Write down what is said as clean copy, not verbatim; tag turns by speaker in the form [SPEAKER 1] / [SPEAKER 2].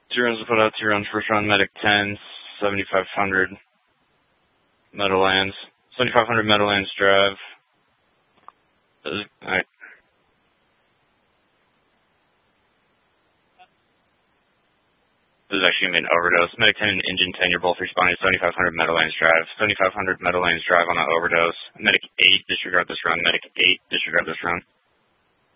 [SPEAKER 1] 2 runs to put out, 2 runs first round, medic 10, 7,500 Meadowlands. 7,500 Meadowlands drive. Alright. This is actually going to be an overdose. Medic 10 and Engine 10, you're both responding to 7,500 Meadowlands drive. 7,500 Meadowlands drive on that overdose. Medic 8, disregard this run. Medic 8, disregard this run.